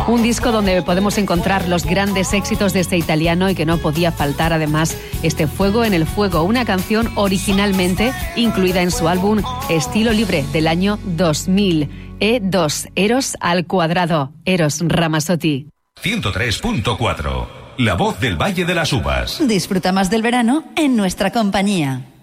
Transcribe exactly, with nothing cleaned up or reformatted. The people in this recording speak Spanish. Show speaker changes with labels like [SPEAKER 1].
[SPEAKER 1] Un disco donde podemos encontrar los grandes éxitos de este italiano y que no podía faltar además este Fuego en el Fuego, una canción originalmente incluida en su álbum Estilo Libre del año dos mil. E dos, Eros al cuadrado, Eros Ramazzotti.
[SPEAKER 2] ciento tres punto cuatro, La Voz del Valle de las Uvas.
[SPEAKER 3] Disfruta más del verano en nuestra compañía.